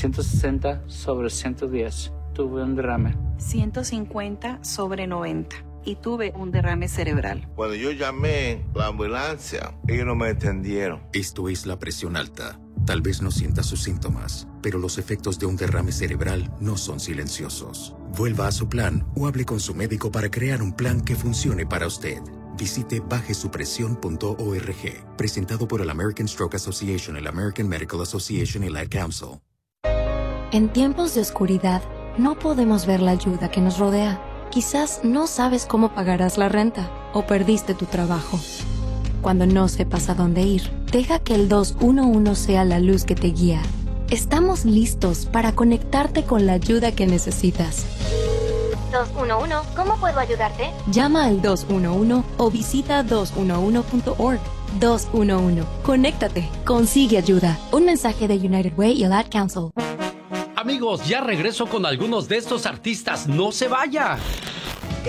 160/110. Tuve un derrame. 150/90. Y tuve un derrame cerebral. Cuando yo llamé la ambulancia, ellos no me entendieron. Esto es la presión alta. Tal vez no sienta sus síntomas, pero los efectos de un derrame cerebral no son silenciosos. Vuelva a su plan o hable con su médico para crear un plan que funcione para usted. Visite bajesupresión.org. Presentado por el American Stroke Association, el American Medical Association y la Ad Council. En tiempos de oscuridad, no podemos ver la ayuda que nos rodea. Quizás no sabes cómo pagarás la renta o perdiste tu trabajo. Cuando no sepas a dónde ir, deja que el 211 sea la luz que te guía. Estamos listos para conectarte con la ayuda que necesitas. 211, ¿cómo puedo ayudarte? Llama al 211 o visita 211.org. 211. Conéctate. Consigue ayuda. Un mensaje de United Way y el Ad Council. Amigos, ya regreso con algunos de estos artistas. ¡No se vaya!